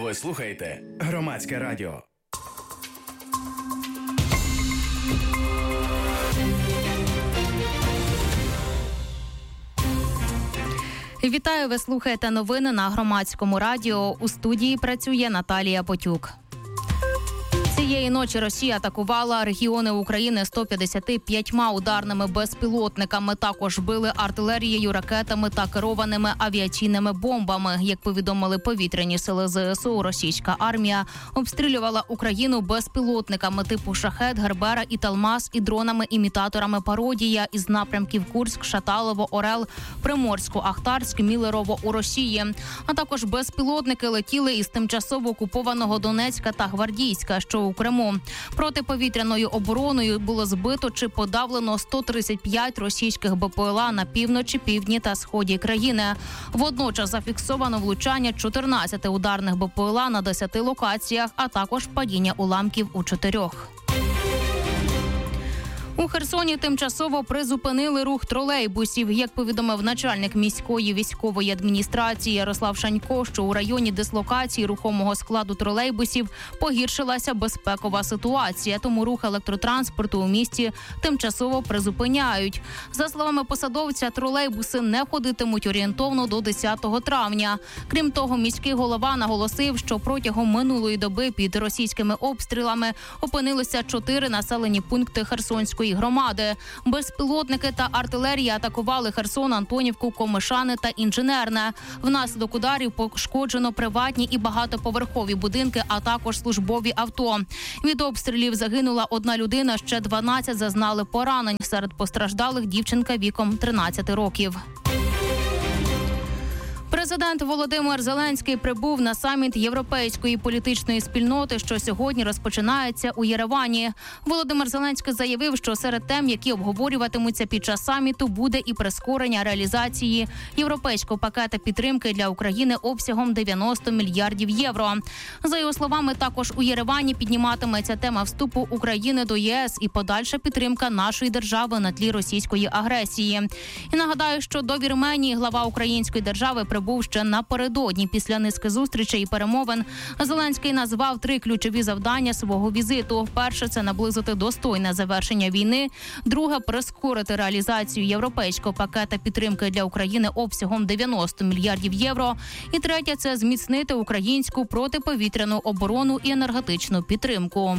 Ви слухаєте Громадське радіо. Вітаю, ви слухаєте новини на Громадському радіо. У студії працює Наталія Потюк. Цієї ночі Росія атакувала регіони України 155 ударними безпілотниками. Також били артилерією, ракетами та керованими авіаційними бомбами. Як повідомили повітряні сили ЗСУ, російська армія обстрілювала Україну безпілотниками типу «Шахед», «Гербера» і «Талмас» і дронами-імітаторами «Пародія» із напрямків Курськ, Шаталово, Орел, Приморську, Ахтарськ, Мілерово у Росії. А також безпілотники летіли із тимчасово окупованого Донецька та Гвардійська, що у Криму. Протиповітряною обороною було збито чи подавлено 135 російських БПЛА на півночі, півдні та сході країни. Водночас зафіксовано влучання 14 ударних БПЛА на 10 локаціях, а також падіння уламків у 4. У Херсоні тимчасово призупинили рух тролейбусів. Як повідомив начальник міської військової адміністрації Ярослав Шанько, що у районі дислокації рухомого складу тролейбусів погіршилася безпекова ситуація, тому рух електротранспорту у місті тимчасово призупиняють. За словами посадовця, тролейбуси не ходитимуть орієнтовно до 10 травня. Крім того, міський голова наголосив, що протягом минулої доби під російськими обстрілами опинилися 4 населені пункти Херсонської громади. Безпілотники та артилерія атакували Херсон, Антонівку, Комишани та Інженерне. Внаслідок ударів пошкоджено приватні і багатоповерхові будинки, а також службові авто. Від обстрілів загинула 1 людина, ще 12 зазнали поранень. Серед постраждалих дівчинка віком 13 років. Президент Володимир Зеленський прибув на саміт Європейської політичної спільноти, що сьогодні розпочинається у Єревані. Володимир Зеленський заявив, що серед тем, які обговорюватимуться під час саміту, буде і прискорення реалізації європейського пакета підтримки для України обсягом 90 мільярдів євро. За його словами, також у Єревані підніматиметься тема вступу України до ЄС і подальша підтримка нашої держави на тлі російської агресії. І нагадаю, що до Вірменії глава української держави прибув ще напередодні. Після низки зустрічей і перемовин Зеленський назвав 3 ключові завдання свого візиту. Перше – це наблизити достойне завершення війни. Друге – прискорити реалізацію європейського пакета підтримки для України обсягом 90 мільярдів євро. І третє – це зміцнити українську протиповітряну оборону і енергетичну підтримку.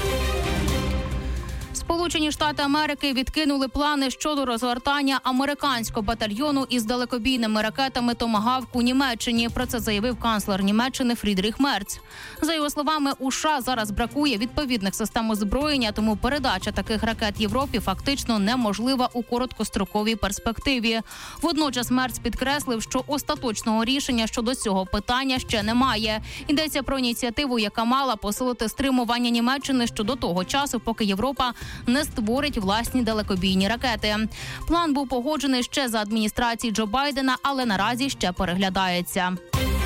Сполучені Штати Америки відкинули плани щодо розгортання американського батальйону із далекобійними ракетами «Томагавк» у Німеччині. Про це заявив канцлер Німеччини Фрідріх Мерц. За його словами, у США зараз бракує відповідних систем озброєння, тому передача таких ракет Європі фактично неможлива у короткостроковій перспективі. Водночас Мерц підкреслив, що остаточного рішення щодо цього питання ще немає. Йдеться про ініціативу, яка мала посилити стримування Німеччини щодо того часу, поки Європа не створить власні далекобійні ракети. План був погоджений ще за адміністрації Джо Байдена, але наразі ще переглядається.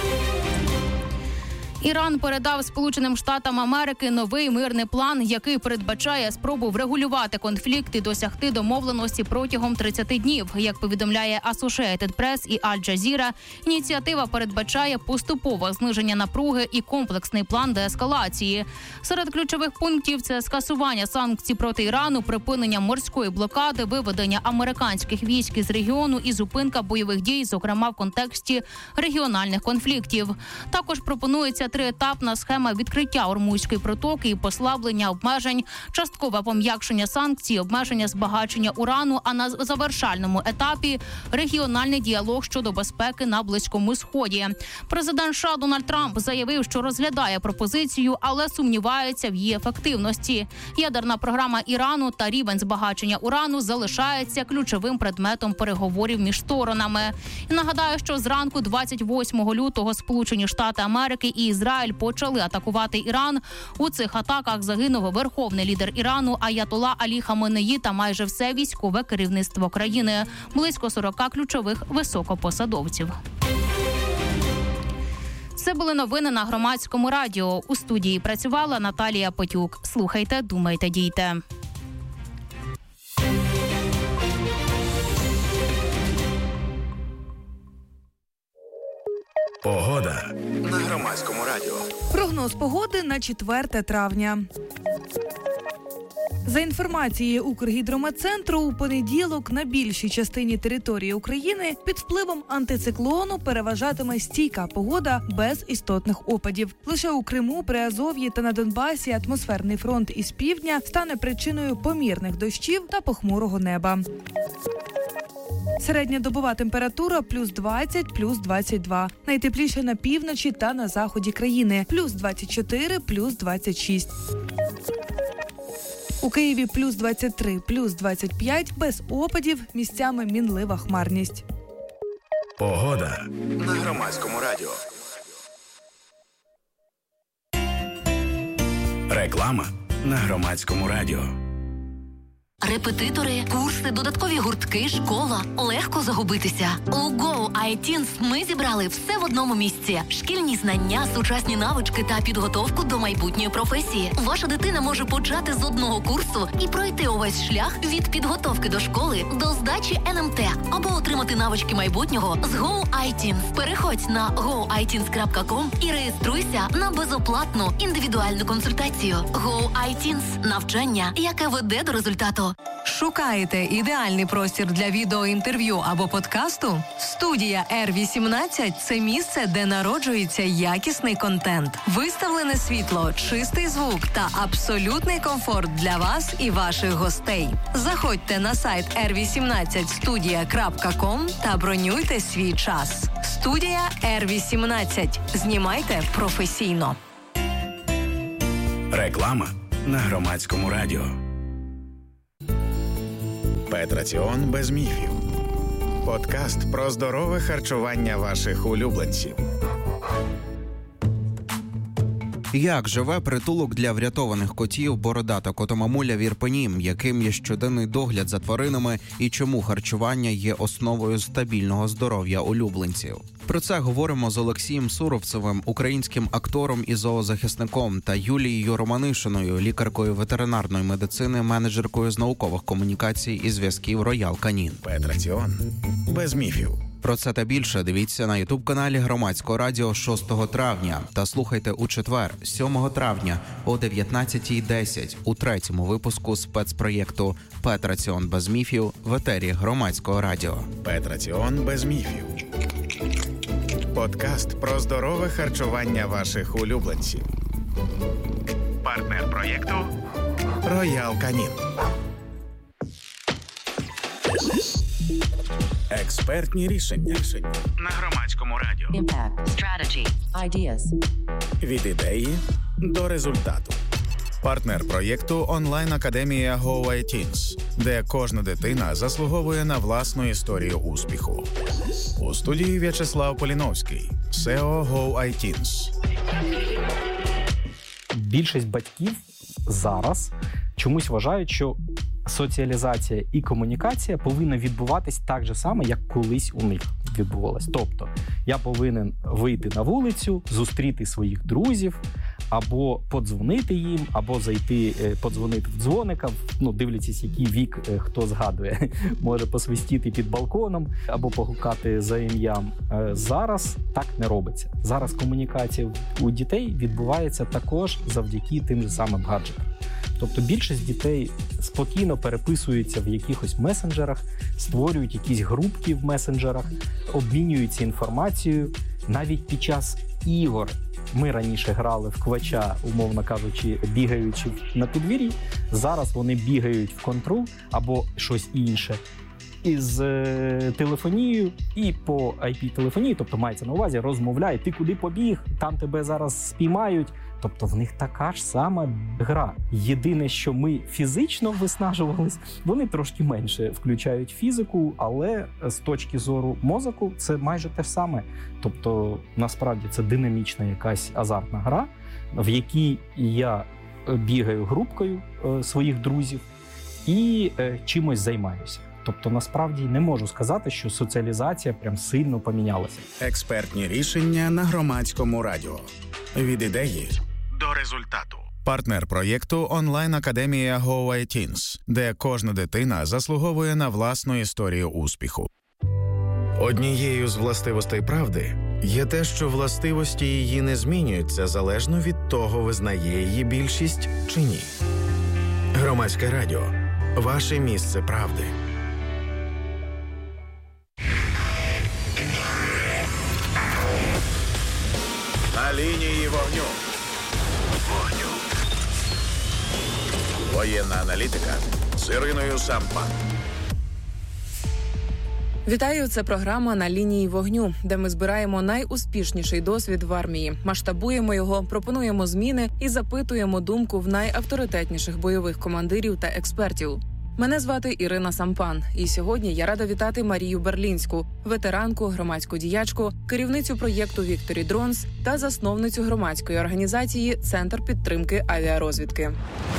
Іран передав Сполученим Штатам Америки новий мирний план, який передбачає спробу врегулювати конфлікт і досягти домовленості протягом 30 днів. Як повідомляє Associated Press і Аль Джазіра, ініціатива передбачає поступове зниження напруги і комплексний план деескалації. Серед ключових пунктів – це скасування санкцій проти Ірану, припинення морської блокади, виведення американських військ із регіону і зупинка бойових дій, зокрема в контексті регіональних конфліктів. Також пропонується 3-етапна схема відкриття Ормузької протоки і послаблення обмежень, часткове пом'якшення санкцій, обмеження збагачення урану, а на завершальному етапі – регіональний діалог щодо безпеки на Близькому Сході. Президент США Дональд Трамп заявив, що розглядає пропозицію, але сумнівається в її ефективності. Ядерна програма Ірану та рівень збагачення урану залишається ключовим предметом переговорів між сторонами. І нагадаю, що зранку 28 лютого Сполучені Штати Америки і Ізраїль почали атакувати Іран. У цих атаках загинув верховний лідер Ірану Аятолла Алі Хаменеї та майже все військове керівництво країни. Близько 40 ключових високопосадовців. Це були новини на Громадському радіо. У студії працювала Наталія Потюк. Слухайте, думайте, дійте. Погода. Погода на Громадському радіо. Прогноз погоди на 4 травня. За інформацією Укргідрометцентру, у понеділок на більшій частині території України під впливом антициклону переважатиме стійка погода без істотних опадів. Лише у Криму, Приазов'ї та на Донбасі атмосферний фронт із півдня стане причиною помірних дощів та похмурого неба. Середня добова температура плюс 20, плюс 22. Найтепліше на півночі та на заході країни. Плюс 24, плюс 26. У Києві плюс 23, плюс 25, без опадів, місцями мінлива хмарність. Погода на Громадському радіо. Реклама на Громадському радіо. Репетитори, курси, додаткові гуртки, школа. Легко загубитися. У Go iTeens ми зібрали все в одному місці. Шкільні знання, сучасні навички та підготовку до майбутньої професії. Ваша дитина може почати з одного курсу і пройти увесь шлях від підготовки до школи до здачі НМТ або отримати навички майбутнього з Go iTeens. Переходь на goiteens.com і реєструйся на безоплатну індивідуальну консультацію. Go iTeens – навчання, яке веде до результату. Шукаєте ідеальний простір для відеоінтерв'ю або подкасту? Студія R18 – це місце, де народжується якісний контент. Виставлене світло, чистий звук та абсолютний комфорт для вас і ваших гостей. Заходьте на сайт r18studia.com та бронюйте свій час. Студія R18. Знімайте професійно. Реклама на Громадському радіо. Петраціон без міфів. Подкаст про здорове харчування ваших улюбленців. Як живе притулок для врятованих котів «Бородата котомамуля» в Ірпені, яким є щоденний догляд за тваринами і чому харчування є основою стабільного здоров'я улюбленців? Про це говоримо з Олексієм Суровцевим, українським актором і зоозахисником, та Юлією Романишиною, лікаркою ветеринарної медицини, менеджеркою з наукових комунікацій і зв'язків Royal Canin. Петраціон без міфів. Про це та більше дивіться на ютуб-каналі Громадського радіо 6 травня та слухайте у четвер, 7 травня о 19:10 у 3-му випуску спецпроєкту «Петраціон без міфів» в етері Громадського радіо. Петраціон без міфів. Подкаст про здорове харчування ваших улюбленців. Партнер проєкту Royal Canin. Експертні рішення на Громадському радіо. Impact. Strategy. Ideas. Від ідеї до результату. Партнер проєкту онлайн-академія Go iTeens, де кожна дитина заслуговує на власну історію успіху. У студії В'ячеслав Поліновський, SEO Go iTeens. Більшість батьків зараз чомусь вважають, що соціалізація і комунікація повинна відбуватись так же само, як колись у них відбувалось. Тобто, я повинен вийти на вулицю, зустріти своїх друзів, або подзвонити їм, або зайти, подзвонити в дзвоника, дивлячись, який вік хто згадує, може посвистіти під балконом, або погукати за ім'ям. Зараз так не робиться. Зараз комунікація у дітей відбувається також завдяки тим же самим гаджетам. Тобто більшість дітей спокійно переписуються в якихось месенджерах, створюють якісь групки в месенджерах, обмінюються інформацією. Навіть під час ігор ми раніше грали в квача, умовно кажучи, бігаючи на подвір'ї. Зараз вони бігають в контру або щось інше із телефонією і по IP-телефонії, тобто мається на увазі, розмовляють, ти куди побіг, там тебе зараз спіймають. Тобто в них така ж сама гра. Єдине, що ми фізично виснажувались, вони трошки менше включають фізику, але з точки зору мозку це майже те ж саме. Тобто, насправді, це динамічна якась азартна гра, в якій я бігаю групкою своїх друзів і чимось займаюся. Тобто, насправді, не можу сказати, що соціалізація прям сильно помінялася. Експертні рішення на Громадському радіо. Від ідеї до результату. Партнер проєкту онлайн-академія Go iTeens, де кожна дитина заслуговує на власну історію успіху. Однією з властивостей правди Є те, що властивості її не змінюються залежно від того, визнає її більшість чи ні. Громадське радіо. Ваше місце правди. На лінії вогню. Воєнна аналітика з Іриною Сампан. Вітаю, це програма «На лінії вогню», де ми збираємо найуспішніший досвід в армії, масштабуємо його, пропонуємо зміни і запитуємо думку в найавторитетніших бойових командирів та експертів. Мене звати Ірина Сампан, і сьогодні я рада вітати Марію Берлінську, ветеранку, громадську діячку, керівницю проєкту «Вікторі Дронс» та засновницю громадської організації «Центр підтримки авіарозвідки».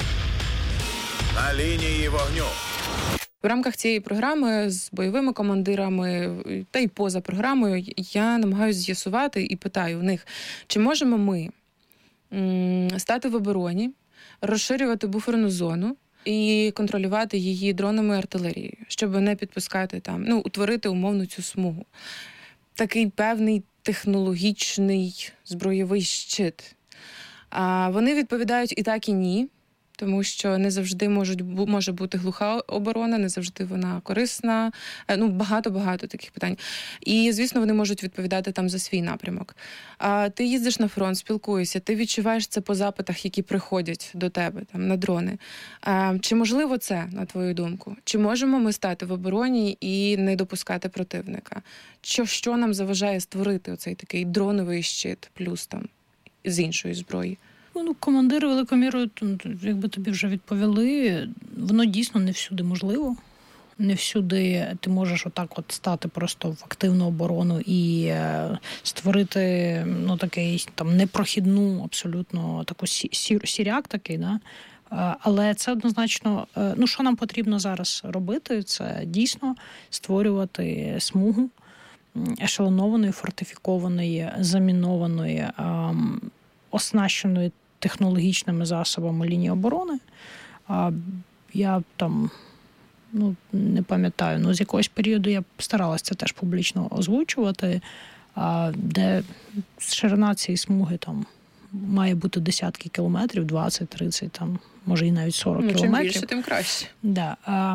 На лінії вогню. В рамках цієї програми з бойовими командирами та й поза програмою я намагаюся з'ясувати і питаю в них, чи можемо ми стати в обороні, розширювати буферну зону і контролювати її дронами і артилерією, щоб не підпускати там, утворити умовну цю смугу. Такий певний технологічний збройовий щит. А вони відповідають і так, і ні. Тому що не завжди може бути глуха оборона, не завжди вона корисна. Багато таких питань. І, звісно, вони можуть відповідати там за свій напрямок. А ти їздиш на фронт, спілкуєшся, ти відчуваєш це по запитах, які приходять до тебе там на дрони. Чи можливо це, на твою думку? Чи можемо ми стати в обороні і не допускати противника? Що нам заважає створити оцей такий дроновий щит, плюс там з іншої зброї? Командири великою мірою, якби тобі вже відповіли, воно дійсно не всюди можливо. Не всюди ти можеш отак стати просто в активну оборону і створити такий там непрохідну абсолютно таку сіряк такий, да? Але це однозначно, що нам потрібно зараз робити, це дійсно створювати смугу ешелонованої, фортифікованої, замінованої, оснащеної технологічними засобами лінії оборони. Я там, не пам'ятаю, з якогось періоду я старалася це теж публічно озвучувати, де ширина цієї смуги там має бути десятки кілометрів, 20, 30, там, може і навіть 40 кілометрів. Чим більше, тим краще. Да.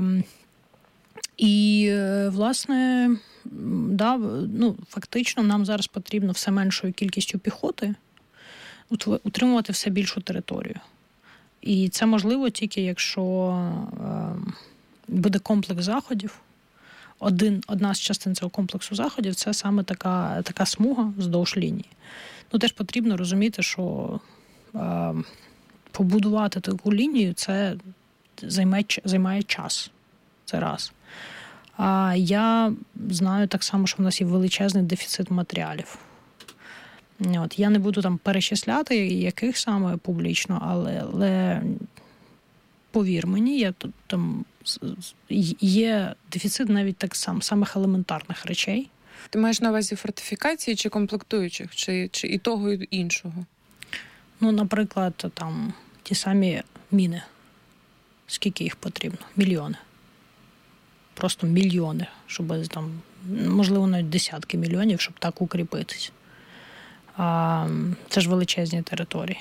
І, власне, фактично нам зараз потрібно все меншою кількістю піхоти утримувати все більшу територію. І це можливо тільки, якщо буде комплекс заходів. Одна з частин цього комплексу заходів – це саме така смуга вздовж лінії. Теж потрібно розуміти, що побудувати таку лінію – це займає час. Це раз. А я знаю так само, що в нас є величезний дефіцит матеріалів. Я не буду там перечисляти, яких саме публічно, але повір мені, там є дефіцит навіть так самих елементарних речей. Ти маєш на увазі фортифікації чи комплектуючих, чи і того, і іншого? Наприклад, там ті самі міни. Скільки їх потрібно? Мільйони. Просто мільйони, щоб там, можливо, навіть десятки мільйонів, щоб так укріпитись. Це ж величезні території.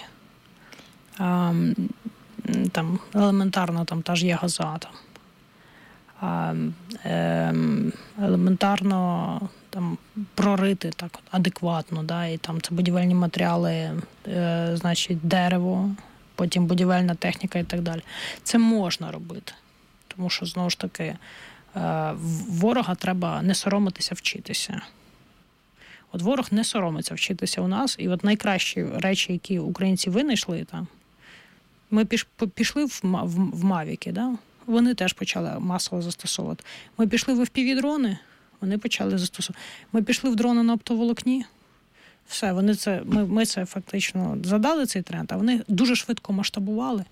Там елементарно там та ж є газа. Елементарно там прорити так адекватно, да, і там це будівельні матеріали, значить дерево, потім будівельна техніка і так далі. Це можна робити, тому що знову ж таки ворога треба не соромитися вчитися. Ворог не соромиться вчитися у нас, і найкращі речі, які українці винайшли, там, ми пішли в Мавіки, да? Вони теж почали масово застосовувати. Ми пішли в FPV-дрони, вони почали застосовувати. Ми пішли в дрони на оптоволокні, все, ми це фактично задали цей тренд, а вони дуже швидко масштабували,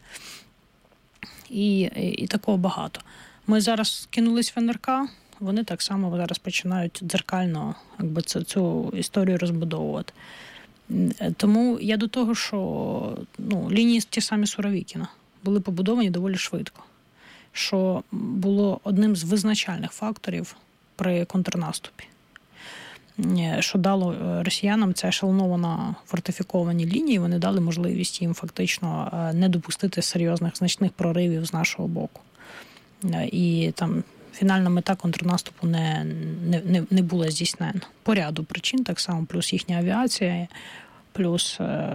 і такого багато. Ми зараз кинулись в НРК, вони так само зараз починають дзеркально цю історію розбудовувати. Тому я до того, що лінії ті самі Суровікіна були побудовані доволі швидко, що було одним з визначальних факторів при контрнаступі. що дало росіянам, це ешелоновано фортифіковані лінії, вони дали можливість їм фактично не допустити серйозних значних проривів з нашого боку. І там фінальна мета контрнаступу не була здійснена. По ряду причин, так само, плюс їхня авіація, плюс,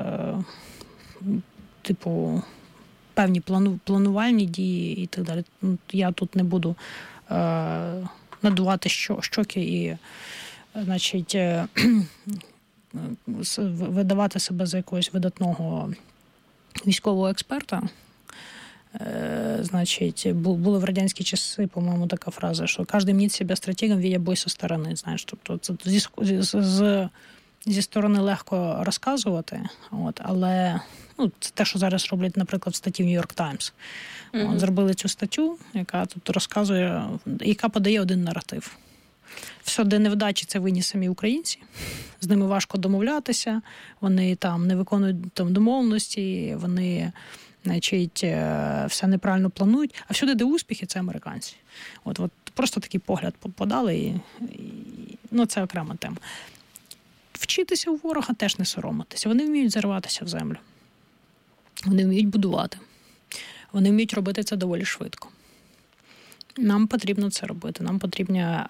певні планувальні дії і так далі. Я тут не буду надувати щоки і, значить, видавати себе за якогось видатного військового експерта. Значить, були в радянські часи, по-моєму, така фраза, що кожен мнить себе стратегом, видя бой зі сторони. Знаєш, тобто це зі сторони легко розказувати, але це те, що зараз роблять, наприклад, в статті в New York Times. Зробили цю статтю, яка тут розказує, яка подає один наратив. Все, де невдачі, це винні самі українці. З ними важко домовлятися, вони там не виконують домовленості, вони, значить, все неправильно планують. А всюди, де успіхи, це американці. От просто такий погляд подали, і це окрема тема. Вчитися у ворога теж не соромитися. Вони вміють зарватися в землю. Вони вміють будувати. Вони вміють робити це доволі швидко. Нам потрібно це робити. Нам потрібно,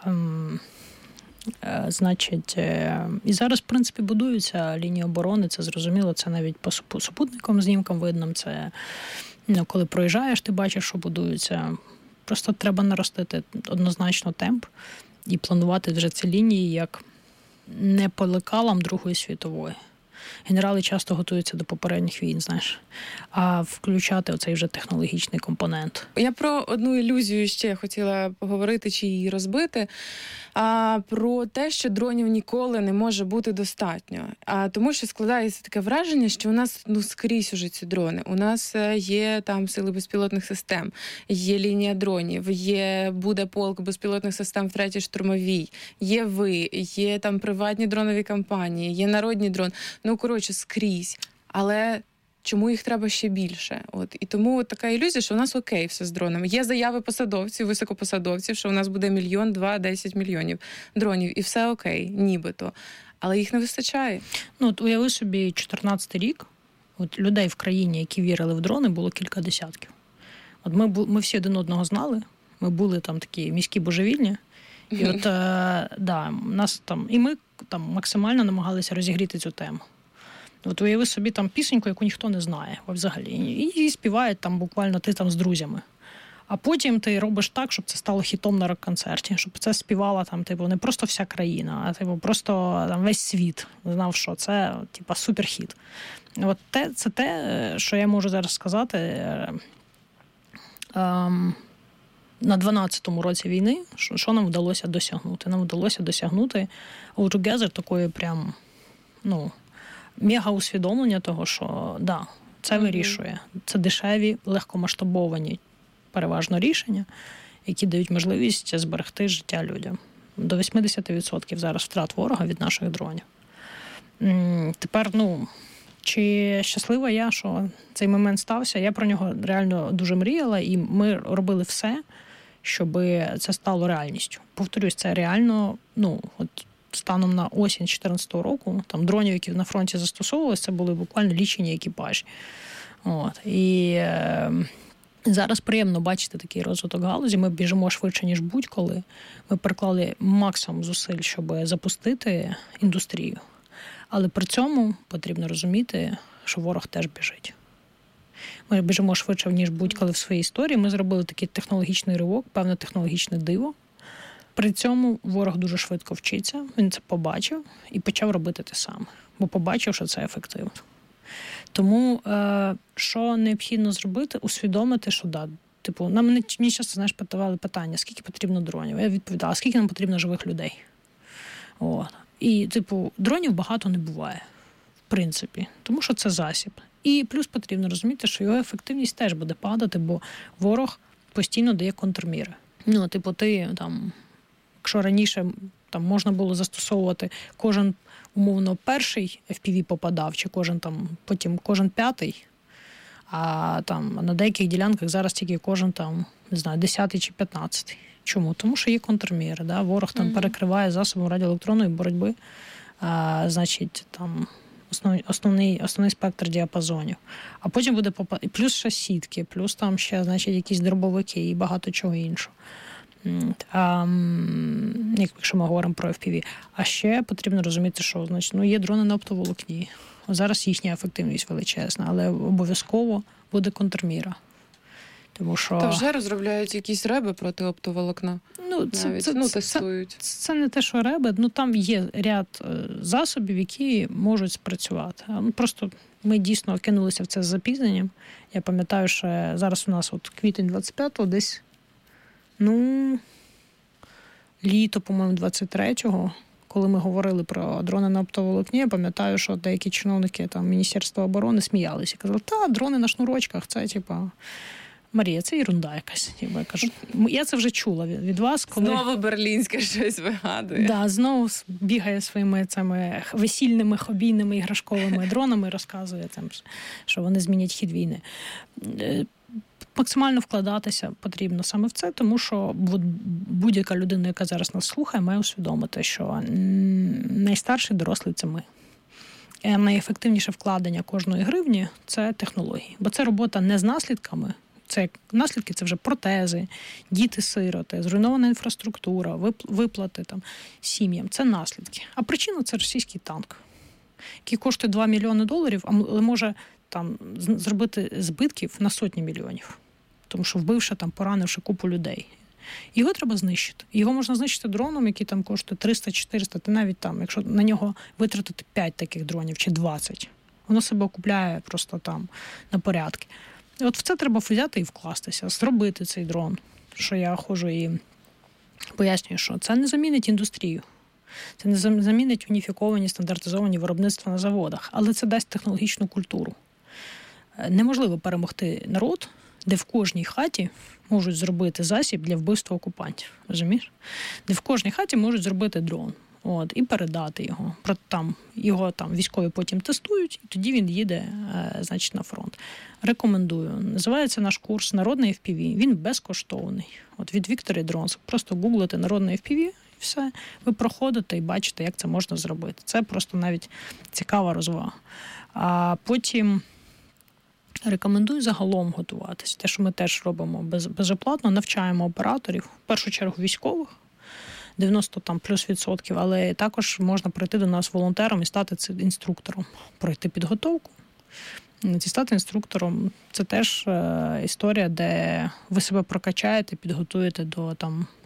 значить, і зараз, в принципі, будуються лінії оборони, це зрозуміло, це навіть по супутниковим знімкам видно, це, коли проїжджаєш, ти бачиш, що будуються. Просто треба наростити однозначно темп і планувати вже ці лінії як не по лекалам Другої світової. Генерали часто готуються до попередніх війн, знаєш, а включати оцей вже технологічний компонент. Я про одну ілюзію ще хотіла поговорити, чи її розбити, про те, що дронів ніколи не може бути достатньо. Тому що складається таке враження, що у нас скрізь уже ці дрони. У нас є там сили безпілотних систем, є лінія дронів, буде полк безпілотних систем в 3-й штурмовій, є ви, є там приватні дронові компанії, є народні дрони. Скрізь. Але чому їх треба ще більше? І тому така ілюзія, що у нас окей все з дронами. Є заяви посадовців, високопосадовців, що у нас буде 1 мільйон, 2, 10 мільйонів дронів. І все окей, нібито. Але їх не вистачає. Уяви собі, 14-й рік, людей в країні, які вірили в дрони, було кілька десятків. Ми всі один одного знали, ми були там такі міські божевільні. І нас там, і ми там максимально намагалися розігріти цю тему. Уяви собі там пісеньку, яку ніхто не знає взагалі. І її співають там буквально ти там з друзями. А потім ти робиш так, щоб це стало хітом на рок-концерті, щоб це співала там, не просто вся країна, а просто там весь світ знав, що це суперхіт. Це те, що я можу зараз сказати на 12-му році війни, що нам вдалося досягнути. Нам вдалося досягнути All Together такої прям, мега усвідомлення того, що це вирішує. Це дешеві, легкомасштабовані переважно рішення, які дають можливість зберегти життя людям. До 80% зараз втрат ворога від наших дронів. Тепер, чи щаслива я, що цей момент стався? Я про нього реально дуже мріяла, і ми робили все, щоб це стало реальністю. Повторюсь, це реально, станом на осінь 2014 року, там дронів, які на фронті застосовувалися, це були буквально лічені екіпажі. І зараз приємно бачити такий розвиток галузі. Ми біжимо швидше, ніж будь-коли. Ми приклали максимум зусиль, щоб запустити індустрію. Але при цьому потрібно розуміти, що ворог теж біжить. Ми біжимо швидше, ніж будь-коли в своїй історії. Ми зробили такий технологічний ривок, певне технологічне диво. При цьому ворог дуже швидко вчиться, він це побачив і почав робити те саме. Бо побачив, що це ефективно. Тому, що необхідно зробити? Усвідомити, що мені часто, питали питання, скільки потрібно дронів? Я відповідала, скільки нам потрібно живих людей? І, дронів багато не буває, в принципі, тому що це засіб. І плюс потрібно розуміти, що його ефективність теж буде падати, бо ворог постійно дає контрміри. Якщо раніше можна було застосовувати кожен, умовно, перший FPV попадав, чи потім кожен п'ятий, а на деяких ділянках зараз тільки кожен 10-й чи 15-й. Чому? Тому що є контрміри. Да? Ворог там перекриває засобом радіоелектронної боротьби, значить, там основний спектр діапазонів. А потім буде плюс ще сітки, плюс там ще, значить, якісь дробовики і багато чого іншого. Якщо ми говоримо про FPV. А ще потрібно розуміти, що, значить, є дрони на оптоволокні. Зараз їхня ефективність величезна, але обов'язково буде контрміра. Тому що... Та вже розробляють якісь реби проти оптоволокна. Тестують. Це не те, що реби, там є ряд засобів, які можуть спрацювати. Просто ми дійсно кинулися в це з запізненням. Я пам'ятаю, що зараз у нас квітень 25-го, десь, літо, по-моєму, 23-го, коли ми говорили про дрони на оптоволокні, я пам'ятаю, що деякі чиновники Міністерства оборони сміялися. Казали, дрони на шнурочках, це, Марія, це ерунда якась. Я кажу, я це вже чула від вас. Коли... Знову берлінське щось вигадує. Да, знову бігає своїми цими весільними, хобійними, іграшковими дронами, розказує, що вони змінять хід війни. Максимально вкладатися потрібно саме в це, тому що будь-яка людина, яка зараз нас слухає, має усвідомити, що найстарший дорослий – це ми. Найефективніше вкладення кожної гривні – це технології. Бо це робота не з наслідками, наслідки – це вже протези, діти-сироти, зруйнована інфраструктура, виплати сім'ям – це наслідки. А причина – це російський танк, який коштує $2 мільйони, але може зробити збитків на сотні мільйонів. Тому що вбивши, поранивши купу людей. Його треба знищити. Його можна знищити дроном, який коштує 300-400, ти навіть якщо на нього витратити 5 таких дронів чи 20, воно себе окупляє просто на порядки. І в це треба взяти і вкластися, зробити цей дрон. Що я ходжу і пояснюю, що це не замінить індустрію. Це не замінить уніфіковані, стандартизовані виробництва на заводах, але це дасть технологічну культуру. Неможливо перемогти народ, де в кожній хаті можуть зробити засіб для вбивства окупантів. Розумієш? Де в кожній хаті можуть зробити дрон. І передати його. Його військові потім тестують, і тоді він їде, на фронт. Рекомендую. Називається наш курс «Народний FPV». Він безкоштовний. Від Victory Drones. Просто гуглите «Народний FPV» і все. Ви проходите і бачите, як це можна зробити. Це просто навіть цікава розвага. А потім рекомендую загалом готуватися. Те, що ми теж робимо безоплатно, навчаємо операторів, в першу чергу військових, 90+%, але також можна прийти до нас волонтером і стати інструктором, пройти підготовку. І стати інструктором – це теж історія, де ви себе прокачаєте, підготуєте до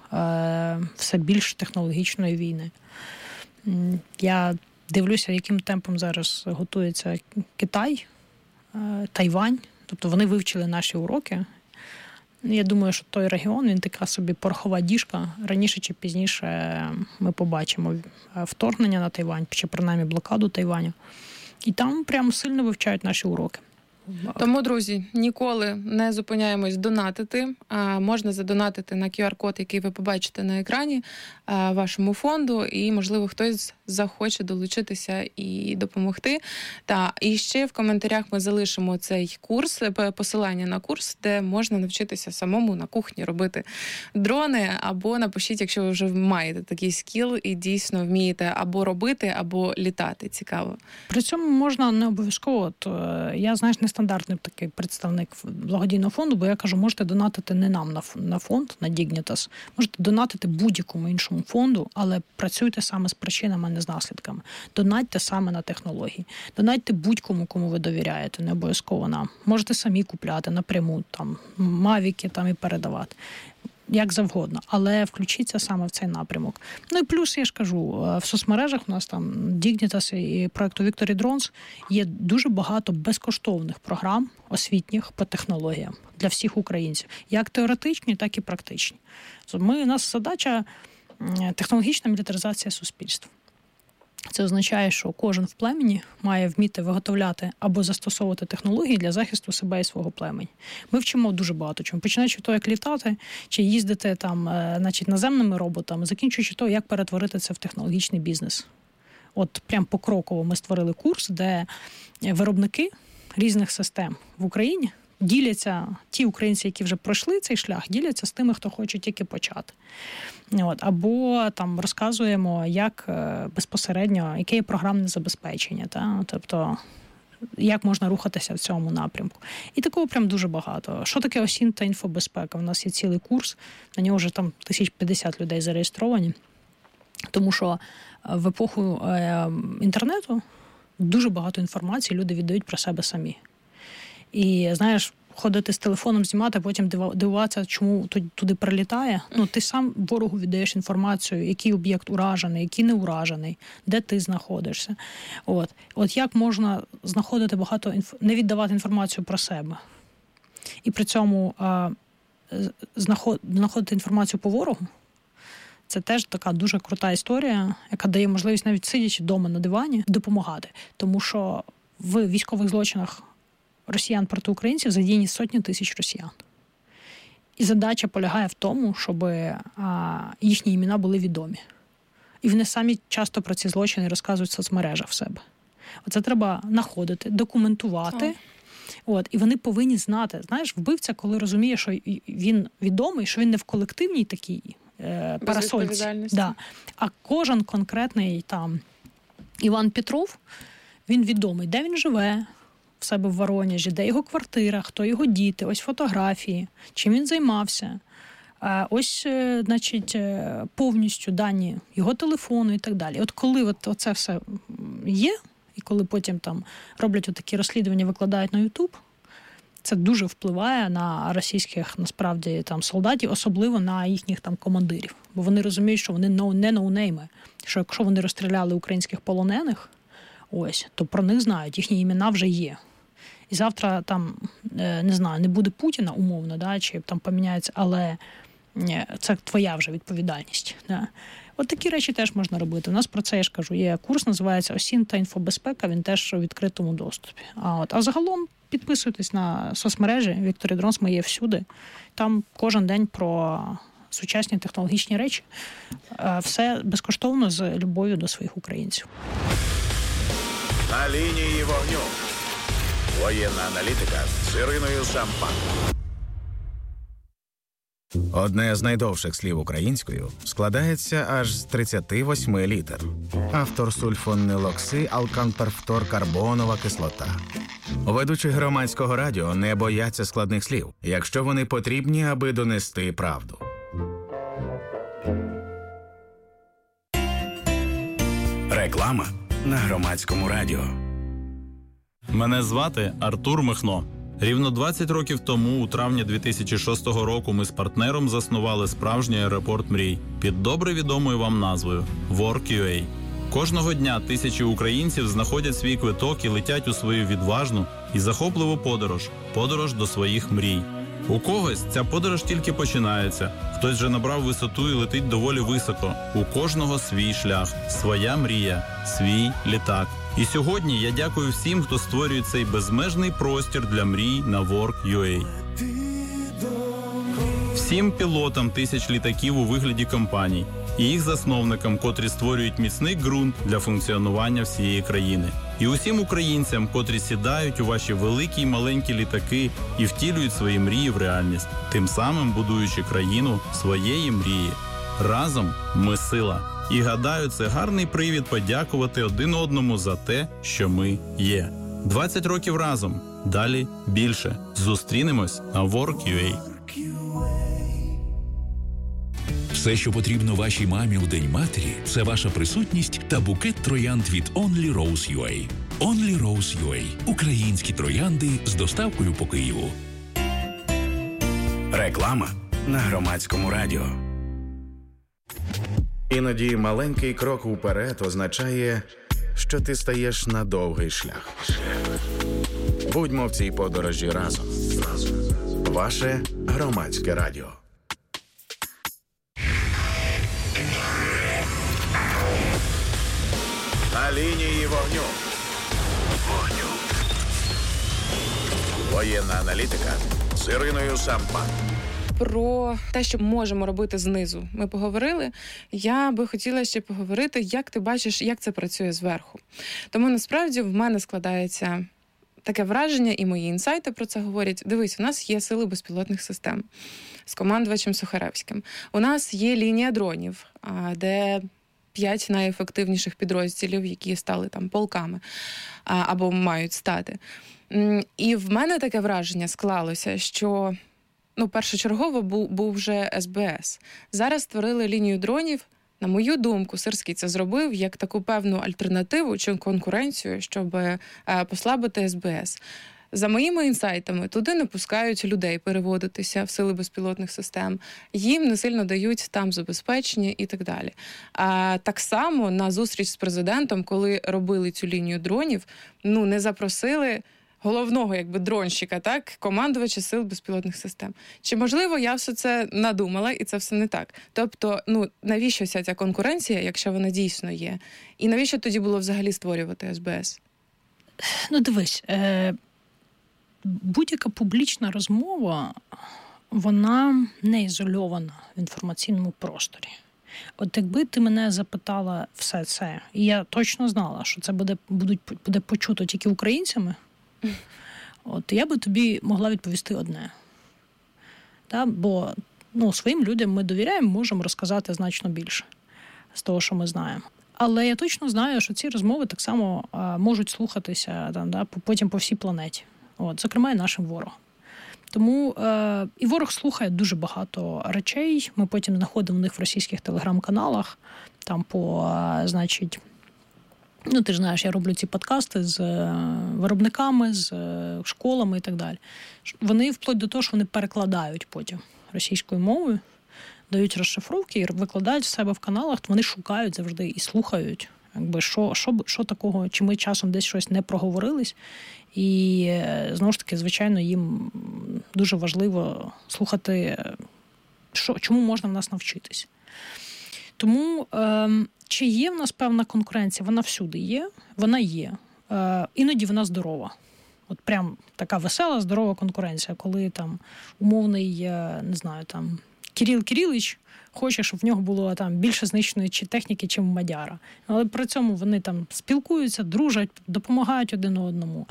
все більш технологічної війни. Я дивлюся, яким темпом зараз готується Китай, Тайвань, тобто вони вивчили наші уроки. Я думаю, що той регіон, він така собі порохова діжка. Раніше чи пізніше ми побачимо вторгнення на Тайвань, чи принаймні блокаду Тайваню. І там прямо сильно вивчають наші уроки. Тому, друзі, ніколи не зупиняємось донатити. Можна задонатити на QR-код, який ви побачите на екрані, вашому фонду, і, можливо, хтось захоче долучитися і допомогти. І ще в коментарях ми залишимо цей курс, посилання на курс, де можна навчитися самому на кухні робити дрони, або напишіть, якщо ви вже маєте такий скіл і дійсно вмієте або робити, або літати. Цікаво. При цьому можна не обов'язково. Я, нестандартний такий представник благодійного фонду, бо я кажу, можете донатити не нам на фонд, на Dignitas, можете донатити будь-якому іншому фонду, але працюйте саме з причинами, а не з наслідками. Донатьте саме на технології. Донатьте будь-кому, кому ви довіряєте, не обов'язково нам. Можете самі купляти напряму, мавіки і передавати. Як завгодно, але включіться саме в цей напрямок. І плюс, я ж кажу, в соцмережах у нас Dignitas і проєкту Victory Drones є дуже багато безкоштовних програм освітніх по технологіям для всіх українців. Як теоретичні, так і практичні. У нас задача технологічна мілітаризація суспільства. Це означає, що кожен в племені має вміти виготовляти або застосовувати технології для захисту себе і свого племені. Ми вчимо дуже багато чому. Починаючи від того, як літати, чи їздити наземними роботами, закінчуючи того, як перетворити це в технологічний бізнес. Прям покроково ми створили курс, де виробники різних систем в Україні діляться ті українці, які вже пройшли цей шлях, діляться з тими, хто хоче тільки почати. Або там розказуємо, як безпосередньо, яке є програмне забезпечення. Тобто, як можна рухатися в цьому напрямку. І такого прям дуже багато. Що таке ОСІНТ та інфобезпека? У нас є цілий курс, на нього вже там 1050 людей зареєстровані. Тому що в епоху інтернету дуже багато інформації люди віддають про себе самі. І, знаєш, ходити з телефоном, знімати, а потім дивуватися, чому туди прилітає. Ти сам ворогу віддаєш інформацію, який об'єкт уражений, який не уражений, де ти знаходишся. От як можна знаходити не віддавати інформацію про себе. І при цьому знаходити інформацію по ворогу. Це теж така дуже крута історія, яка дає можливість навіть сидячи вдома на дивані допомагати. Тому що в військових злочинах росіян проти українців задіяні сотні тисяч росіян. І задача полягає в тому, щоб їхні імена були відомі. І вони самі часто про ці злочини розказують в соцмережах в себе. Оце треба знаходити, документувати. І вони повинні знати. Знаєш, вбивця, коли розуміє, що він відомий, що він не в колективній такій парасольці. Да. А кожен конкретний там Іван Петров, він відомий, де він живе, в себе в Воронежі, де його квартира, хто його діти, ось фотографії, чим він займався, ось, значить, повністю дані його телефону і так далі. От коли оце все є, і коли потім там роблять отакі розслідування, викладають на YouTube, це дуже впливає на російських, насправді, там солдатів, особливо на їхніх там командирів. Бо вони розуміють, що вони не ноунейми, що якщо вони розстріляли українських полонених, то про них знають, їхні імена вже є. І завтра там, не знаю, не буде Путіна умовно, да, чи там поміняється, але це твоя вже відповідальність. Да. От такі речі теж можна робити. У нас про це, я ж кажу, є курс, називається «ОСІНТ та інфобезпека», він теж у відкритому доступі. А загалом підписуйтесь на соцмережі, Віктор Дронс, ми є всюди. Там кожен день про сучасні технологічні речі. Все безкоштовно, з любов'ю до своїх українців. На лінії вогню. Воєнна аналітика з Іриною Сампан. Одне з найдовших слів українською складається аж з 38 літер. Автор сульфонилоксиалканперфторкарбонова кислота. Ведучі громадського радіо не бояться складних слів, якщо вони потрібні, аби донести правду. Реклама на громадському радіо. Мене звати Артур Михно. Рівно 20 років тому, у травні 2006 року, ми з партнером заснували справжній аеропорт мрій під добре відомою вам назвою Work.ua. Кожного дня тисячі українців знаходять свій квиток і летять у свою відважну і захопливу подорож до своїх мрій. У когось ця подорож тільки починається, хтось вже набрав висоту і летить доволі високо. У кожного свій шлях, своя мрія, свій літак. І сьогодні я дякую всім, хто створює цей безмежний простір для мрій на Work.ua. Всім пілотам тисяч літаків у вигляді компаній і їх засновникам, котрі створюють міцний ґрунт для функціонування всієї країни. І усім українцям, котрі сідають у ваші великі й маленькі літаки і втілюють свої мрії в реальність, тим самим будуючи країну своєї мрії. Разом ми сила. І гадаю, це гарний привід подякувати один одному за те, що ми є. 20 років разом. Далі більше. Зустрінемось на Work.ua. Все, що потрібно вашій мамі у День матері, це ваша присутність та букет троянд від Only Rose.ua. Only Rose.ua. Українські троянди з доставкою по Києву. Реклама на громадському радіо. Іноді маленький крок уперед означає, що ти стаєш на довгий шлях. Будьмо в цій подорожі разом. Ваше громадське радіо. На лінії вогню. Воєнна аналітика з Іриною Сампан. Про те, що можемо робити знизу, ми поговорили. Я би хотіла ще поговорити, як ти бачиш, як це працює зверху. Тому насправді в мене складається таке враження, і мої інсайти про це говорять. Дивись, у нас є сили безпілотних систем з командувачем Сухаревським. У нас є лінія дронів, де 5 найефективніших підрозділів, які стали там полками або мають стати. І в мене таке враження склалося, що першочергово був вже СБС. Зараз створили лінію дронів. На мою думку, Сирський це зробив як таку певну альтернативу чи конкуренцію, щоб послабити СБС. За моїми інсайтами, туди не пускають людей переводитися в сили безпілотних систем, їм не сильно дають там забезпечення і так далі. А так само на зустріч з президентом, коли робили цю лінію дронів, не запросили головного дронщика, так, командувача сил безпілотних систем. Чи, можливо, я все це надумала, і це все не так? Тобто, навіщо вся ця конкуренція, якщо вона дійсно є? І навіщо тоді було взагалі створювати СБС? Дивись, будь-яка публічна розмова, вона не ізольована в інформаційному просторі. От якби ти мене запитала все це, і я точно знала, що це буде почуто тільки українцями, от я би тобі могла відповісти одне. Бо своїм людям ми довіряємо, можемо розказати значно більше з того, що ми знаємо. Але я точно знаю, що ці розмови так само можуть слухатися потім по всій планеті. Зокрема, і нашим ворогам. Тому і ворог слухає дуже багато речей. Ми потім знаходимо в них в російських телеграм-каналах, там ти ж знаєш, я роблю ці подкасти з виробниками, з школами і так далі. Вони вплоть до того, що вони перекладають потім російською мовою, дають розшифровки і викладають в себе в каналах, вони шукають завжди і слухають, що такого, чи ми часом десь щось не проговорились. І, знову ж таки, звичайно, їм дуже важливо слухати, чому можна в нас навчитись. Тому, чи є в нас певна конкуренція? Вона всюди є, вона є. Іноді вона здорова. От прям така весела, здорова конкуренція, коли там умовний, не знаю, там Кирил Кирилович хоче, щоб в нього було там більше знищеної техніки, чим у Мадяра. Але при цьому вони там спілкуються, дружать, допомагають один одному.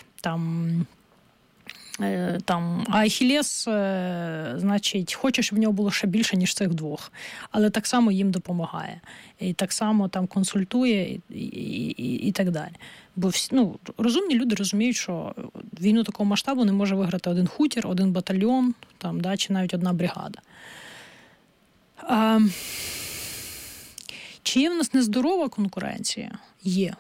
А Ахілес, значить, хоче, щоб в нього було ще більше, ніж цих двох. Але так само їм допомагає. І так само там консультує і так далі. Бо розумні люди розуміють, що війну такого масштабу не може виграти один хутір, один батальйон, чи навіть одна бригада. Чи є в нас нездорова конкуренція? Є.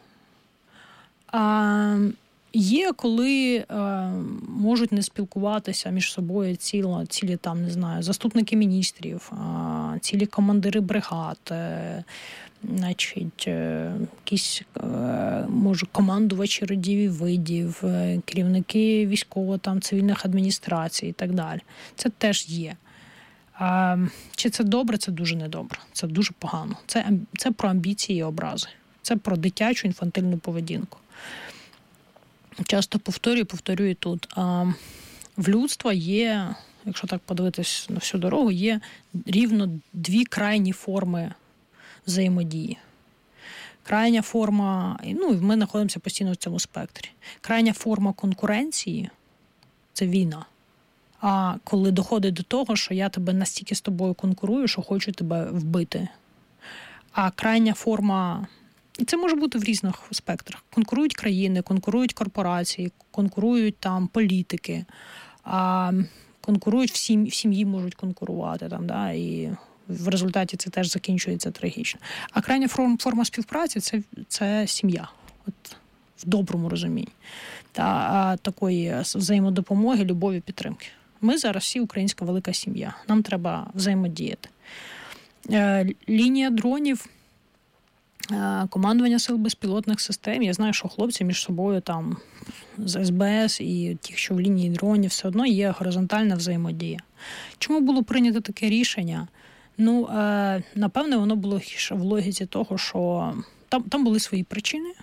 Є, коли можуть не спілкуватися між собою цілі там, не знаю, заступники міністрів, цілі командири бригад, значить, якісь, може, командувачі родів і видів, керівники військово-цивільних адміністрацій і так далі. Це теж є. Чи це добре? Це дуже недобре. Це дуже погано. Це про амбіції і образи. Це про дитячу інфантильну поведінку. Часто повторюю тут. В людства є, якщо так подивитись на всю дорогу, є рівно 2 крайні форми взаємодії. Крайня форма, ми знаходимося постійно в цьому спектрі. Крайня форма конкуренції – це війна. А коли доходить до того, що я тебе настільки з тобою конкурую, що хочу тебе вбити. А крайня форма, і це може бути в різних спектрах. Конкурують країни, конкурують корпорації, конкурують там політики, конкурують в сім'ї можуть конкурувати і в результаті це теж закінчується трагічно. А крайня форма співпраці це сім'я. От в доброму розумінні. Такої взаємодопомоги, любові, підтримки. Ми зараз всі українська велика сім'я. Нам треба взаємодіяти. Лінія дронів, командування сил безпілотних систем. Я знаю, що хлопці між собою там з СБС і ті, що в лінії дронів, все одно є горизонтальна взаємодія. Чому було прийнято таке рішення? Напевне, воно було в логіці того, що там були свої причини,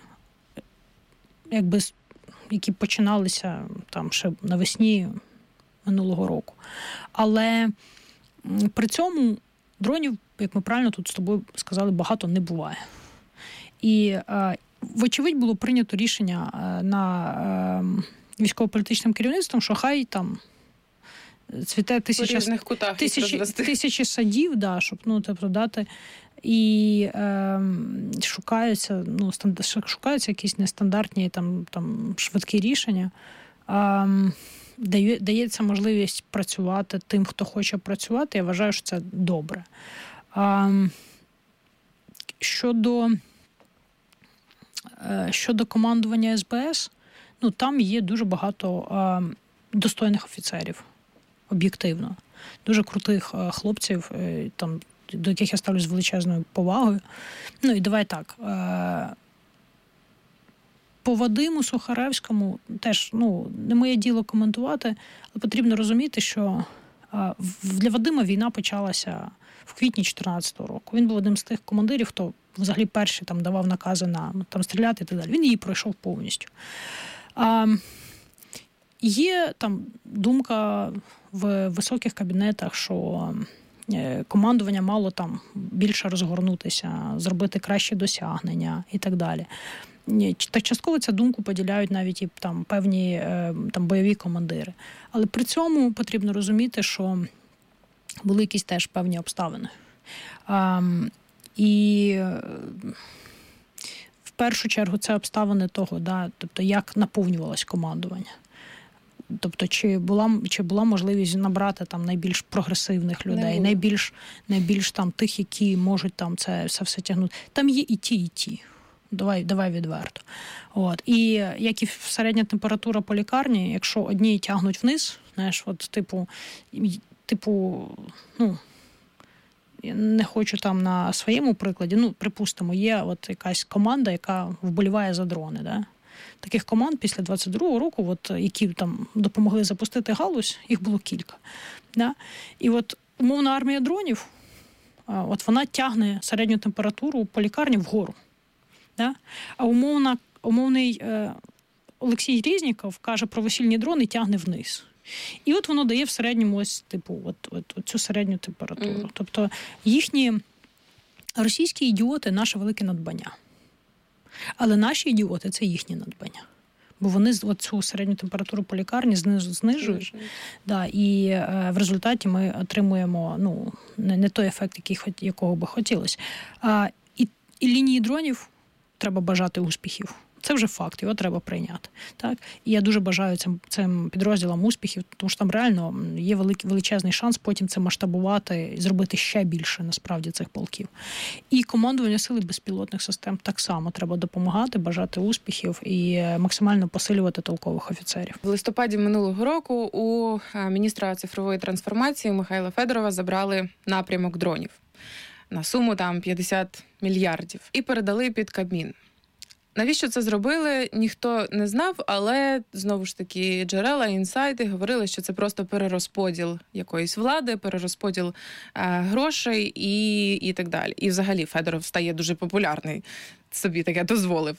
які починалися там ще навесні минулого року. Але при цьому дронів, як ми правильно тут з тобою сказали, багато не буває. І вочевидь, було прийнято рішення на військово-політичним керівництвом, що хай там цвіте тисячі садів, да, щоб дати. І шукаються якісь нестандартні там швидкі рішення. Дається можливість працювати тим, хто хоче працювати. Я вважаю, що це добре. Щодо командування СБС, там є дуже багато достойних офіцерів, об'єктивно. Дуже крутих хлопців, до яких я ставлюсь з величезною повагою. І давай так. По Вадиму Сухаревському теж, не моє діло коментувати, але потрібно розуміти, що для Вадима війна почалася в квітні 2014 року. Він був одним з тих командирів, хто взагалі перший давав накази на стріляти і так далі. Він її пройшов повністю. Є думка в високих кабінетах, що командування мало більше розгорнутися, зробити кращі досягнення і так далі. Так частково цю думку поділяють навіть і певні бойові командири. Але при цьому потрібно розуміти, що були якісь теж певні обставини. І в першу чергу це обставини того, тобто як наповнювалось командування. Тобто, чи була можливість набрати найбільш прогресивних людей, найбільш тих, які можуть це все тягнути. Там є і ті. Давай відверто. І як і середня температура по лікарні, якщо одні тягнуть вниз, я не хочу на своєму прикладі, припустимо, є якась команда, яка вболіває за дрони, да? Таких команд після 22-го року, які допомогли запустити галузь, їх було кілька. Да? І умовна армія дронів, вона тягне середню температуру по лікарні вгору. Да? А умовний Олексій Різніков каже про весільні дрони, тягне вниз. І воно дає в середньому цю середню температуру. Тобто їхні російські ідіоти – наше велике надбання. Але наші ідіоти – це їхні надбання. Бо вони цю середню температуру по лікарні знижують. Да, і в результаті ми отримуємо не той ефект, якого би хотілося. І лінії дронів треба бажати успіхів. Це вже факт, його треба прийняти. Так? І я дуже бажаю цим підрозділам успіхів, тому що там реально є величезний шанс потім це масштабувати і зробити ще більше, насправді, цих полків. І командування сили безпілотних систем так само треба допомагати, бажати успіхів і максимально посилювати толкових офіцерів. В листопаді минулого року у міністра цифрової трансформації Михайла Федорова забрали напрямок дронів на суму 50 мільярдів і передали під Кабмін. Навіщо це зробили, ніхто не знав, але, знову ж таки, джерела, інсайти говорили, що це просто перерозподіл якоїсь влади, перерозподіл грошей і так далі. І взагалі Федоров стає дуже популярний, собі таке дозволив.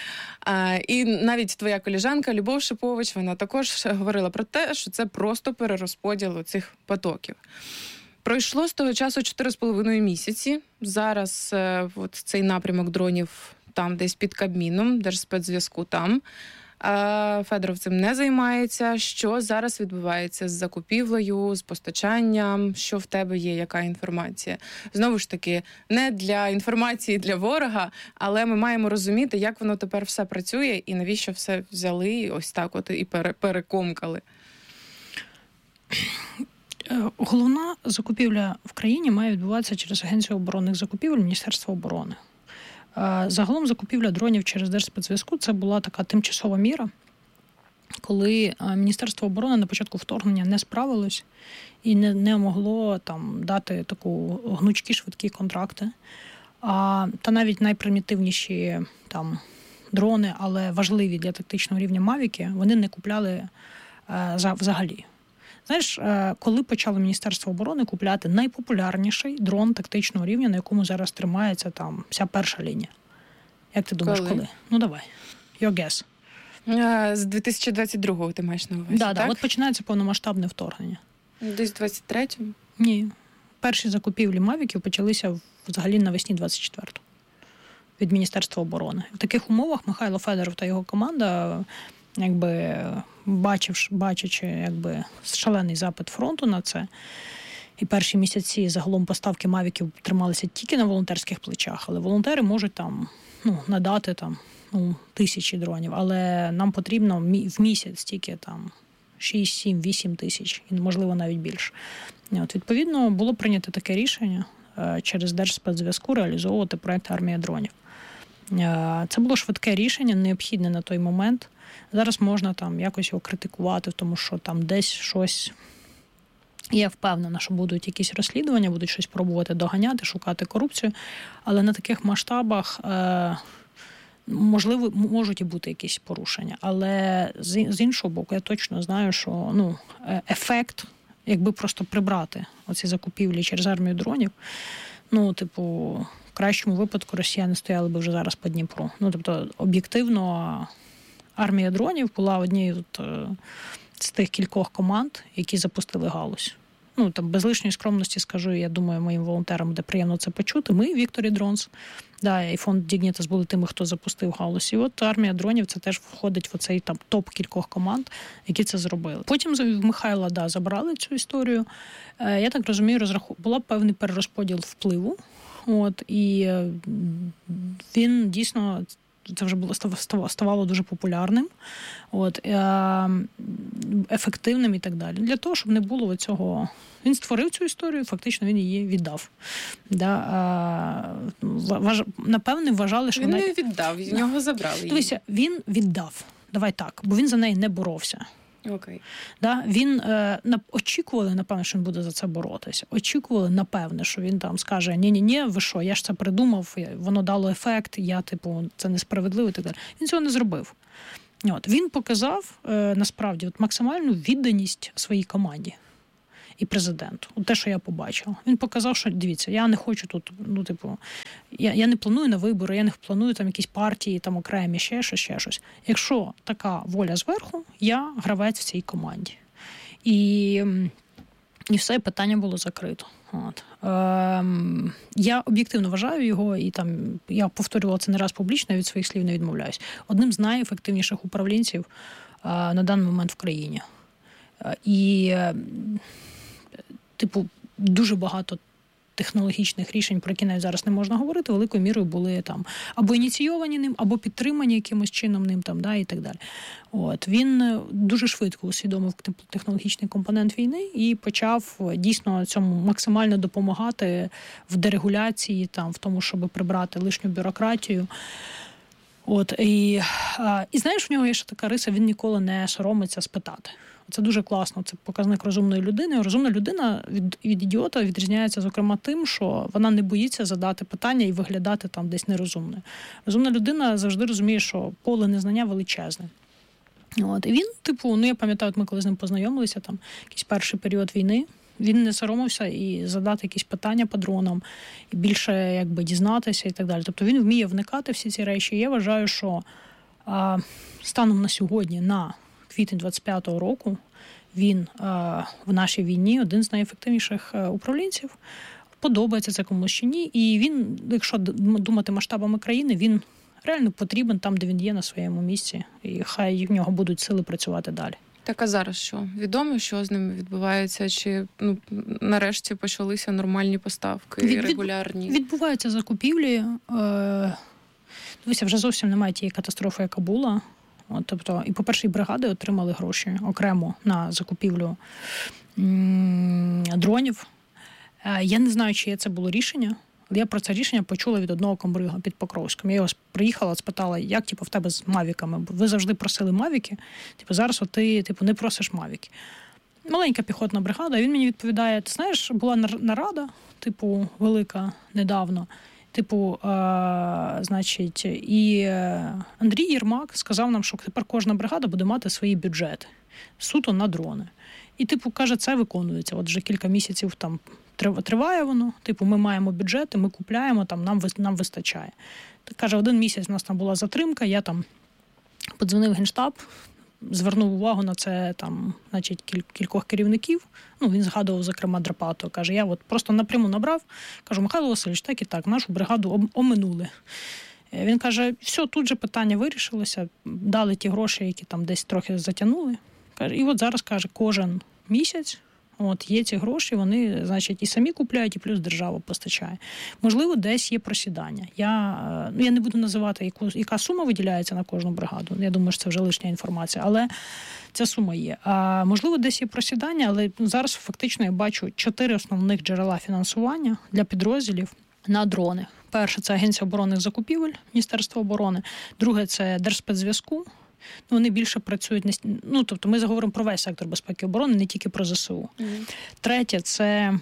І навіть твоя колежанка Любов Шипович, вона також говорила про те, що це просто перерозподіл цих потоків. Пройшло з того часу 4,5 місяці. Зараз цей напрямок дронів там десь під Кабміном, Держспецзв'язку там. Федоров цим не займається. Що зараз відбувається з закупівлею, з постачанням? Що в тебе є, яка інформація? Знову ж таки, не для інформації для ворога, але ми маємо розуміти, як воно тепер все працює і навіщо все взяли ось так і перекомкали. Головна закупівля в країні має відбуватися через Агенцію оборонних закупівель Міністерства оборони. Загалом закупівля дронів через Держспецзв'язку – це була така тимчасова міра, коли Міністерство оборони на початку вторгнення не справилось і не могло дати таку гнучкі, швидкі контракти. Та навіть найпримітивніші дрони, але важливі для тактичного рівня мавіки, вони не купляли взагалі. Знаєш, коли почало Міністерство оборони купляти найпопулярніший дрон тактичного рівня, на якому зараз тримається вся перша лінія? Як ти думаєш, коли? Давай. Your guess. З 2022-го ти маєш на увазі, так? Так, от починається повномасштабне вторгнення. Десь 23-му? Ні. Перші закупівлі мавіків почалися взагалі навесні 24-го. від Міністерства оборони. В таких умовах Михайло Федоров та його команда, бачачи шалений запит фронту на це, і перші місяці загалом поставки мавіків трималися тільки на волонтерських плечах, але волонтери можуть надати тисячі дронів, але нам потрібно в місяць тільки 6, 7, 8 тисяч, і, можливо, навіть більше. Відповідно, було прийнято таке рішення через Держспецзв'язку реалізовувати проєкт «Армія дронів». Це було швидке рішення, необхідне на той момент. Зараз можна якось його критикувати, тому що там десь щось... Я впевнена, що будуть якісь розслідування, будуть щось пробувати доганяти, шукати корупцію, але на таких масштабах, можливо, можуть і бути якісь порушення. Але з іншого боку, я точно знаю, що ефект, якби просто прибрати оці закупівлі через армію дронів, в кращому випадку росіяни стояли б вже зараз по Дніпру. Об'єктивно, армія дронів була однією з тих кількох команд, які запустили галузь. Без лишньої скромності скажу, я думаю, моїм волонтерам, де приємно це почути. Ми, Victory Drones, і фонд Dignitas були тими, хто запустив галузь. І от армія дронів, це теж входить в оцей топ кількох команд, які це зробили. Потім в Михайла, забрали цю історію. Я так розумію, була певний перерозподіл впливу. І він дійсно... Це вже ставало дуже популярним, ефективним і так далі. Для того, щоб не було цього... Він створив цю історію, фактично він її віддав. Напевне, вважали, що... Він не віддав, з нього забрали її. Дивися, він віддав. Давай так, бо він за неї не боровся. Окей. Він очікували, напевно, що він буде за це боротися. Очікували, напевне, що він скаже: ні, ви що, я ж це придумав, воно дало ефект, це несправедливо і так далі. Він цього не зробив. Він показав, насправді, максимальну відданість своїй команді і президенту. Те, що я побачила. Він показав, що, дивіться, я не хочу тут, я не планую на вибори, я не планую якісь партії, окремі, ще щось. Якщо така воля зверху, я гравець в цій команді. І все, питання було закрито. Я об'єктивно вважаю його, і я повторювала це не раз публічно, я від своїх слів не відмовляюсь. Одним з найефективніших управлінців на даний момент в країні. І дуже багато технологічних рішень, про які навіть зараз не можна говорити, великою мірою були або ініційовані ним, або підтримані якимось чином ним, і так далі. Він дуже швидко усвідомив технологічний компонент війни і почав дійсно цьому максимально допомагати в дерегуляції, в тому, щоб прибрати лишню бюрократію. І знаєш, в нього є ще така риса, він ніколи не соромиться спитати. Це дуже класно, це показник розумної людини. Розумна людина від ідіота відрізняється, зокрема, тим, що вона не боїться задати питання і виглядати десь нерозумною. Розумна людина завжди розуміє, що поле незнання величезне. І він, я пам'ятаю, ми коли з ним познайомилися, якийсь перший період війни, він не соромився і задати якісь питання по дронам, і більше дізнатися і так далі. Тобто він вміє вникати в всі ці речі. І я вважаю, що станом на сьогодні, на квітень 25-го року, він в нашій війні один з найефективніших управлінців. Подобається це комусь чи ні. І він, якщо думати масштабами країни, він реально потрібен там, де він є, на своєму місці. І хай в нього будуть сили працювати далі. Так, а зараз що? Відомо, що з ними відбувається? Чи нарешті почалися нормальні поставки, регулярні? Відбуваються закупівлі. Дивіться, вже зовсім немає тієї катастрофи, яка була. Тобто, і, по-перше, і бригади отримали гроші окремо на закупівлю дронів. Я не знаю, чиє це було рішення, але я про це рішення почула від одного комбрига під Покровськом. Я його приїхала, спитала, як в тебе з мавіками? Бо ви завжди просили мавіки, зараз ти не просиш мавіки. Маленька піхотна бригада, і він мені відповідає: ти знаєш, була нарада, велика, недавно. І Андрій Єрмак сказав нам, що тепер кожна бригада буде мати свої бюджети суто на дрони. І, каже, це виконується. Вже кілька місяців триває воно. Ми маємо бюджети, ми купляємо, нам вистачає. Каже, 1 місяць у нас там була затримка, я подзвонив в Генштаб, звернув увагу на це кількох керівників. Він згадував, зокрема, Драпату. Каже, я просто напряму набрав, кажу: Михайло Васильович, так і так, нашу бригаду оминули. Він каже, все, тут же питання вирішилося, дали ті гроші, які там десь трохи затягнули. І от зараз, каже, кожен місяць є ці гроші, вони, значить, і самі купляють, і плюс держава постачає. Можливо, десь є просідання. Я не буду називати, яка сума виділяється на кожну бригаду. Я думаю, що це вже лишня інформація, але ця сума є. Можливо, десь є просідання, але зараз фактично я бачу 4 основних джерела фінансування для підрозділів на дрони. Перше – це Агенція оборонних закупівель, Міністерство оборони. Друге – це Держспецзв'язку. Вони більше працюють, тобто ми заговоримо про весь сектор безпеки і оборони, не тільки про ЗСУ. Третє – це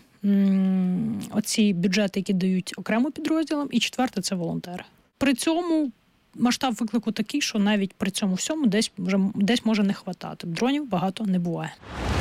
оці бюджети, які дають окремо підрозділам. І четверте – це волонтери. При цьому масштаб виклику такий, що навіть при цьому всьому десь може не хватати. Дронів багато не буває.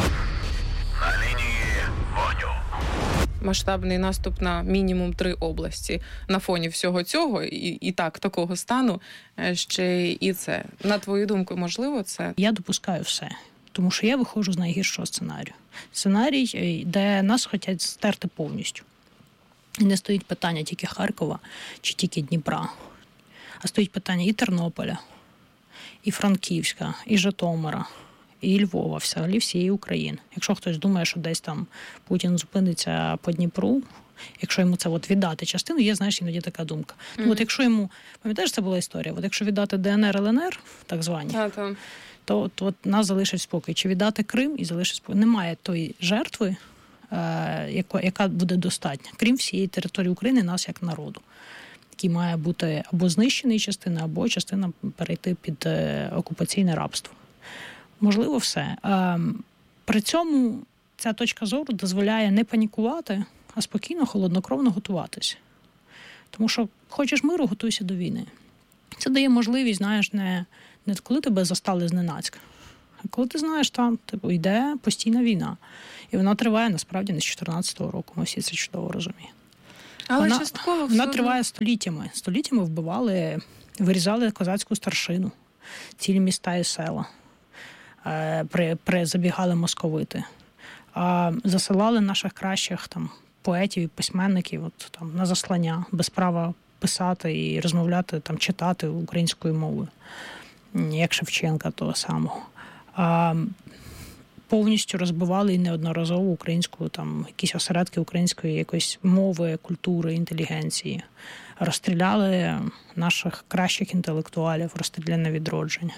На лінії вогню. Масштабний наступ на мінімум 3 області. На фоні всього цього і такого стану ще і це. На твою думку, можливо це? Я допускаю все. Тому що я виходжу з найгіршого сценарію. Сценарій, де нас хочуть стерти повністю. І не стоїть питання тільки Харкова чи тільки Дніпра. А стоїть питання і Тернополя, і Франківська, і Житомира, і Львова, взагалі всієї України. Якщо хтось думає, що десь там Путін зупиниться по Дніпру, якщо йому це віддати частину, є, знаєш, іноді така думка. Якщо йому, пам'ятаєш, це була історія, якщо віддати ДНР, ЛНР, так звані, то нас залишить спокій. Чи віддати Крим і залишить спокій. Немає тої жертви, яка буде достатня, крім всієї території України, нас як народу, який має бути або знищений частина, або частина перейти під окупаційне рабство. Можливо, все. При цьому ця точка зору дозволяє не панікувати, а спокійно, холоднокровно готуватися. Тому що хочеш миру, готуйся до війни. Це дає можливість, знаєш, не коли тебе застали зненацька, а коли ти знаєш, там йде постійна війна. І вона триває, насправді, не з 14-го року. Ми всі це чудово розуміємо. Але частково вона триває століттями. Століттями вбивали, вирізали козацьку старшину, цілі міста і села. Забігали московити. Засилали наших кращих поетів і письменників на заслання, без права писати і розмовляти, читати українською мовою, як Шевченка того самого. Повністю розбивали і неодноразово українську, якісь осередки української якоїсь мови, культури, інтелігенції. Розстріляли наших кращих інтелектуалів, розстріляли на відродження.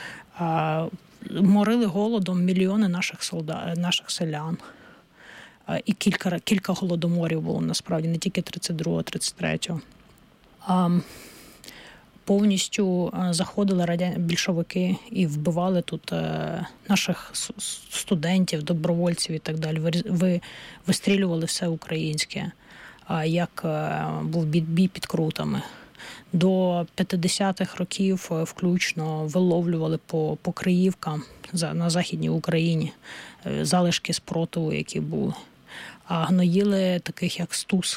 Морили голодом мільйони наших селян. І кілька голодоморів було, насправді, не тільки 32-го, 33-го. Повністю заходили більшовики і вбивали тут наших студентів, добровольців і так далі. Вистрілювали все українське, як був бій під Крутами. До 50-х років включно виловлювали по Криївкам на Західній Україні залишки спротиву, які були. А гноїли таких, як Стус,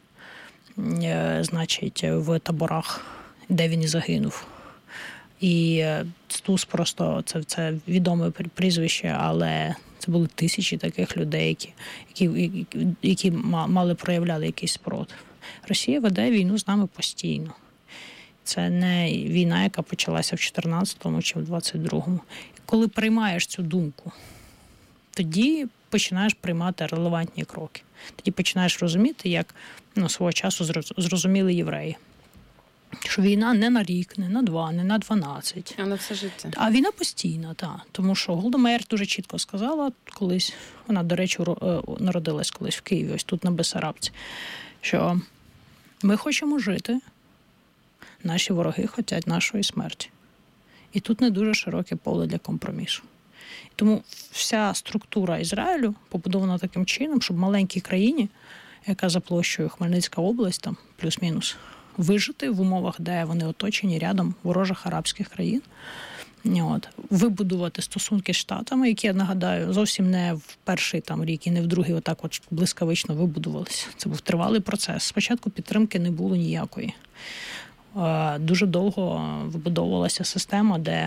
значить, в таборах, де він і загинув. І Стус просто, це відоме прізвище, але це були тисячі таких людей, які проявляли якийсь спротив. Росія веде війну з нами постійно. Це не війна, яка почалася в 14-му чи в 22-му. Коли приймаєш цю думку, тоді починаєш приймати релевантні кроки. Тоді починаєш розуміти, як свого часу зрозуміли євреї. Що війна не на рік, не на 2, не на 12. А на все життя. А війна постійна, так. Тому що Голда Меїр дуже чітко сказала колись, вона, до речі, народилась колись в Києві, ось тут на Бессарабці, що ми хочемо жити, наші вороги хочуть нашої смерті. І тут не дуже широке поле для компромісу. Тому вся структура Ізраїлю побудована таким чином, щоб маленькій країні, яка за площею Хмельницька область, плюс-мінус, вижити в умовах, де вони оточені рядом ворожих арабських країн, вибудувати стосунки з Штатами, які, я нагадаю, зовсім не в перший рік і не в другий отак блискавично вибудувалися. Це був тривалий процес. Спочатку підтримки не було ніякої. Дуже довго вибудовувалася система, де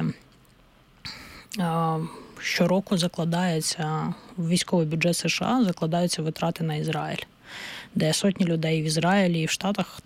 щороку закладається в військовий бюджет США, закладаються витрати на Ізраїль, де сотні людей в Ізраїлі і в Штатах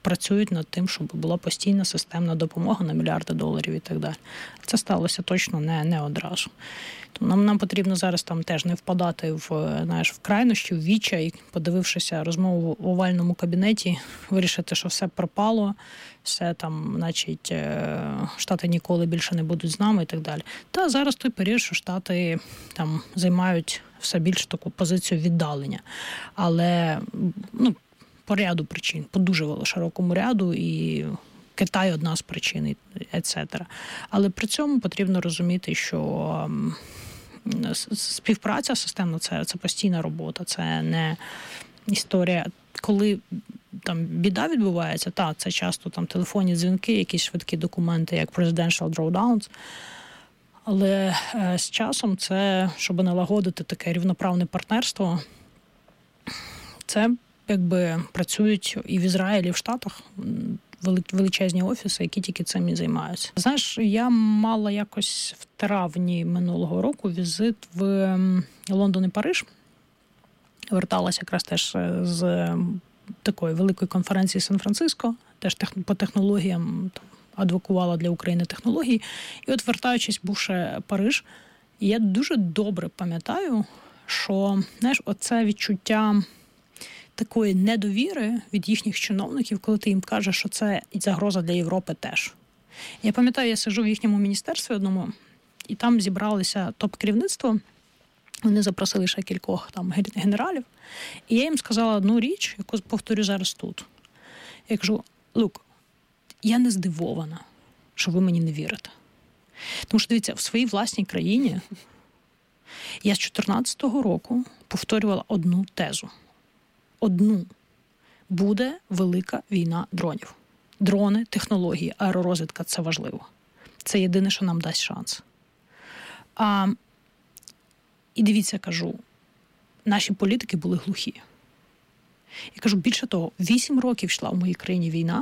працюють над тим, щоб була постійна системна допомога на мільярди доларів і так далі. Це сталося точно не одразу. Тому нам потрібно зараз там теж не впадати в крайнощі, в відчай, подивившися розмову в овальному кабінеті, вирішити, що все пропало, все там, значить, Штати ніколи більше не будуть з нами і так далі. Та зараз той період, що Штати там займають все більш таку позицію віддалення. Але, по ряду причин, по дуже широкому ряду, і Китай одна з причин, etc. Але при цьому потрібно розуміти, що співпраця системна – це постійна робота, це не історія. Коли там біда відбувається, це часто там телефонні дзвінки, якісь швидкі документи, як presidential drawdowns. Але з часом це, щоб налагодити таке рівноправне партнерство, це якби працюють і в Ізраїлі, і в Штатах величезні офіси, які тільки цим і займаються. Знаєш, я мала якось в травні минулого року візит в Лондон і Париж. Верталася якраз теж з такої великої конференції Сан-Франциско, теж по технологіям, адвокувала для України технології. І от вертаючись, бувши Париж, я дуже добре пам'ятаю, що, знаєш, оце відчуття такої недовіри від їхніх чиновників, коли ти їм кажеш, що це загроза для Європи теж. Я пам'ятаю, я сиджу в їхньому міністерстві одному, і там зібралися топ-керівництво, вони запросили ще кількох там генералів, і я їм сказала одну річ, яку повторю зараз тут. Я кажу, я не здивована, що ви мені не вірите. Тому що, дивіться, в своїй власній країні я з 2014 року повторювала одну тезу. Буде велика війна дронів. Дрони, технології, аеророзвідка – це важливо. Це єдине, що нам дасть шанс. І дивіться, кажу, наші політики були глухі. Я кажу, більше того, 8 років йшла в моїй країні війна,